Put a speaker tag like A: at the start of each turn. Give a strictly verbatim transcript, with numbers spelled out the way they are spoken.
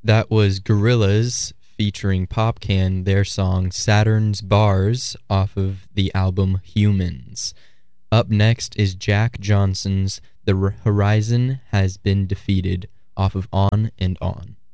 A: That was Gorillaz featuring Popcan, their song Saturn's Bars off of the album Humans. Up next is Jack Johnson's The Horizon Has Been Defeated off of On and On.